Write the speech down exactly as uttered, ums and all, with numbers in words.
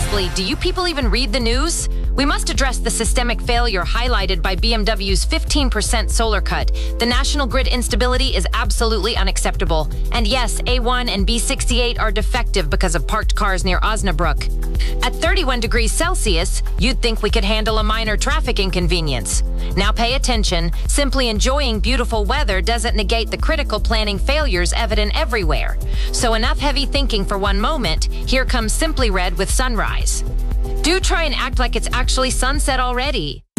Seriously, do you people even read the news? We must address the systemic failure highlighted by B M W's fifteen percent solar cut. The national grid instability is absolutely unacceptable. And yes, A one and B sixty-eight are defective because of parked cars near Osnabrück. At thirty-one degrees Celsius, you'd think we could handle a minor traffic inconvenience. Now pay attention. Simply enjoying beautiful weather doesn't negate the critical planning failures evident everywhere. So enough heavy thinking for one moment. Here comes Simply Red with Sunrise. Do try and act like it's actually sunset already.